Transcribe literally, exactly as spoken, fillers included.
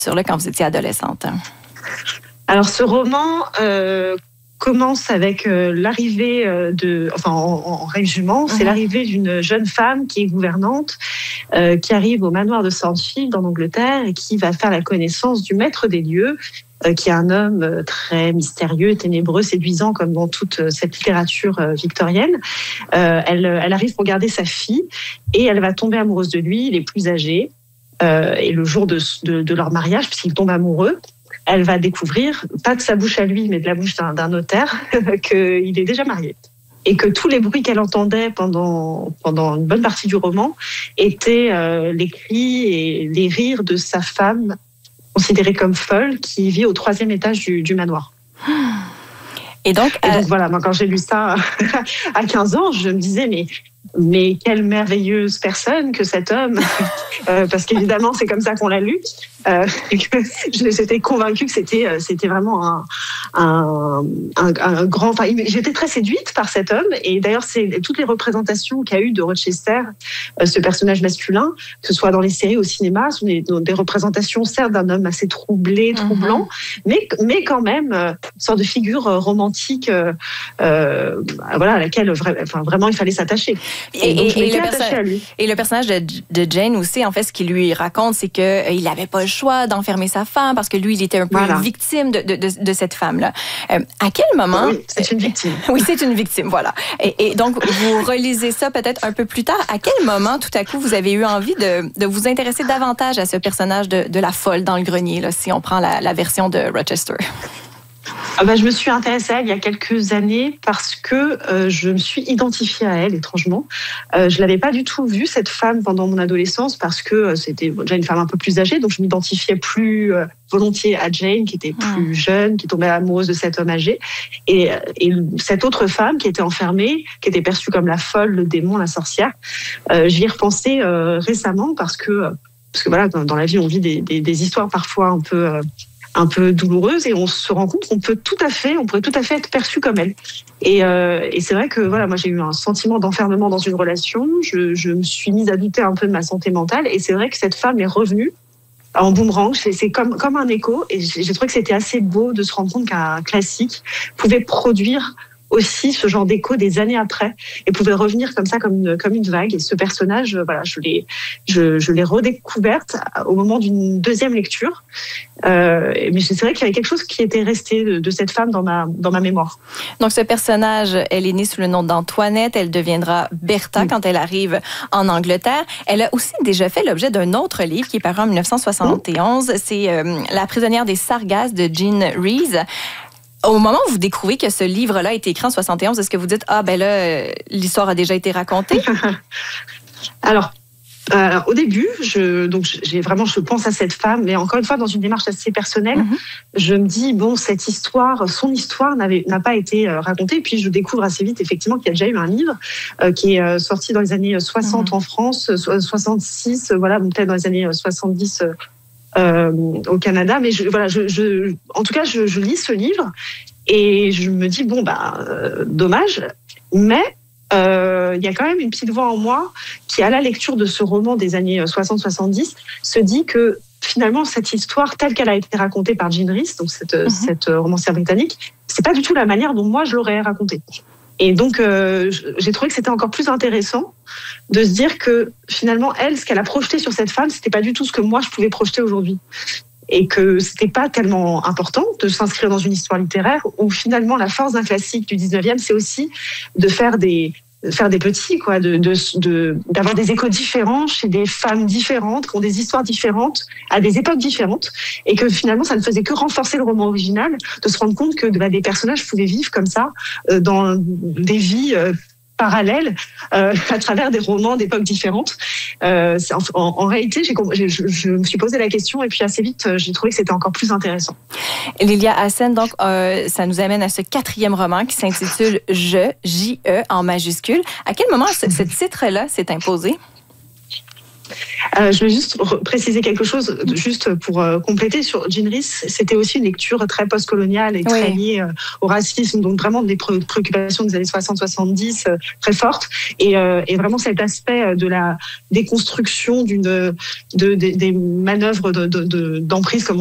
sur le quand vous étiez adolescente? Alors, ce roman euh, commence avec euh, l'arrivée de... Enfin, en, en règle jument, c'est mmh. l'arrivée d'une jeune femme qui est gouvernante, euh, qui arrive au manoir de Sandfield en Angleterre et qui va faire la connaissance du maître des lieux, euh, qui est un homme euh, très mystérieux, ténébreux, séduisant, comme dans toute euh, cette littérature euh, victorienne. Euh, elle, elle arrive pour garder sa fille et elle va tomber amoureuse de lui, il est plus âgé. Euh, et le jour de, de, de leur mariage, puisqu'ils tombent amoureux, elle va découvrir, pas de sa bouche à lui, mais de la bouche d'un, d'un notaire, qu'il est déjà marié. Et que tous les bruits qu'elle entendait pendant, pendant une bonne partie du roman étaient euh, les cris et les rires de sa femme, considérée comme folle, qui vit au troisième étage du, du manoir. Et donc, et donc euh... voilà, moi quand j'ai lu ça à quinze ans, je me disais, mais... Mais quelle merveilleuse personne que cet homme, euh, parce qu'évidemment c'est comme ça qu'on l'a lu. Euh, j'étais convaincue que c'était c'était vraiment un un, un, un grand. Enfin, j'étais très séduite par cet homme et d'ailleurs c'est toutes les représentations qu'a eu de Rochester, euh, ce personnage masculin, que ce soit dans les séries ou au cinéma, sont des, des représentations certes d'un homme assez troublé, troublant, mm-hmm. mais mais quand même euh, une sorte de figure romantique, euh, euh, voilà, à laquelle vra- enfin, vraiment il fallait s'attacher. Et, et, et, le perso- à lui. et le personnage de, de Jane aussi, en fait, ce qu'il lui raconte, c'est qu'il euh, n'avait pas le choix d'enfermer sa femme parce que lui, il était un peu voilà. une victime de, de, de, de cette femme-là. Euh, à quel moment... Oui, c'est une victime. Oui, c'est une victime, voilà. Et, et donc, vous relisez ça peut-être un peu plus tard. À quel moment, tout à coup, vous avez eu envie de, de vous intéresser davantage à ce personnage de, de la folle dans le grenier, là, si on prend la, la version de Rochester? Ah bah, je me suis intéressée à elle il y a quelques années parce que euh, je me suis identifiée à elle, étrangement. Euh, je ne l'avais pas du tout vue, cette femme, pendant mon adolescence, parce que euh, c'était déjà une femme un peu plus âgée, donc je m'identifiais plus euh, volontiers à Jane, qui était plus mmh. jeune, qui tombait amoureuse de cet homme âgé. Et, et cette autre femme qui était enfermée, qui était perçue comme la folle, le démon, la sorcière, euh, j'y ai repensé euh, récemment parce que, parce que voilà, dans, dans la vie, on vit des, des, des histoires parfois un peu... Euh, un peu douloureuse et on se rend compte qu'on peut tout à fait, on pourrait tout à fait être perçu comme elle. Et, euh, et c'est vrai que voilà, moi j'ai eu un sentiment d'enfermement dans une relation. Je, je me suis mise à douter un peu de ma santé mentale et c'est vrai que cette femme est revenue en boomerang. C'est, c'est comme comme un écho et j'ai, j'ai trouvé que c'était assez beau de se rendre compte qu'un classique pouvait produire aussi ce genre d'écho des années après et pouvait revenir comme ça, comme une, comme une vague. Et ce personnage, voilà, je l'ai, je, je l'ai redécouverte au moment d'une deuxième lecture. Euh, mais c'est vrai qu'il y avait quelque chose qui était resté de, de cette femme dans ma, dans ma mémoire. Donc, ce personnage, elle est née sous le nom d'Antoinette. Elle deviendra Bertha oui. quand elle arrive en Angleterre. Elle a aussi déjà fait l'objet d'un autre livre qui est paru en dix-neuf cent soixante et onze. Oh. C'est euh, La prisonnière des Sargasses de Jean Rhys. Au moment où vous découvrez que ce livre-là a été écrit en soixante et onze, est-ce que vous dites « Ah, ben là, l'histoire a déjà été racontée » Alors, euh, au début, je, donc j'ai vraiment, je pense à cette femme, mais encore une fois, dans une démarche assez personnelle, mm-hmm. je me dis, bon, cette histoire, son histoire n'avait, n'a pas été racontée. Et puis, je découvre assez vite, effectivement, qu'il y a déjà eu un livre euh, qui est sorti dans les années soixante mm-hmm. en France, soixante-six, voilà, peut-être dans les années soixante-dix euh, Euh, au Canada, mais je, voilà, je, je, en tout cas, je, je lis ce livre et je me dis bon bah euh, dommage, mais euh, il y a quand même une petite voix en moi qui, à la lecture de ce roman des années soixante soixante-dix, se dit que finalement cette histoire telle qu'elle a été racontée par Jean Rhys, donc cette, mm-hmm. cette romancière britannique, c'est pas du tout la manière dont moi je l'aurais racontée. Et donc, euh, j'ai trouvé que c'était encore plus intéressant de se dire que finalement, elle, ce qu'elle a projeté sur cette femme, c'était pas du tout ce que moi je pouvais projeter aujourd'hui. Et que c'était pas tellement important de s'inscrire dans une histoire littéraire où finalement la force d'un classique du dix-neuvième, c'est aussi de faire des faire des petits, quoi, de, de, de, d'avoir des échos différents chez des femmes différentes, qui ont des histoires différentes, à des époques différentes, et que finalement, ça ne faisait que renforcer le roman original, de se rendre compte que bah, des personnages pouvaient vivre comme ça, euh, dans des vies euh, parallèles, euh, à travers des romans d'époques différentes. Euh, c'est, en, en, en réalité, j'ai, j'ai, je, je me suis posé la question, et puis assez vite, j'ai trouvé que c'était encore plus intéressant. Lilia Hassen, donc, euh, ça nous amène à ce quatrième roman qui s'intitule « Je », J E en majuscule. À quel moment ce, ce titre-là s'est imposé? Euh, je vais juste préciser quelque chose, juste pour euh, compléter sur Jean Rhys. C'était aussi une lecture très postcoloniale et très oui. liée euh, au racisme, donc vraiment des pré- préoccupations des années soixante soixante-dix euh, très fortes. Et, euh, et vraiment cet aspect de la déconstruction d'une, de, de, des manœuvres de, de, de, d'emprise, comme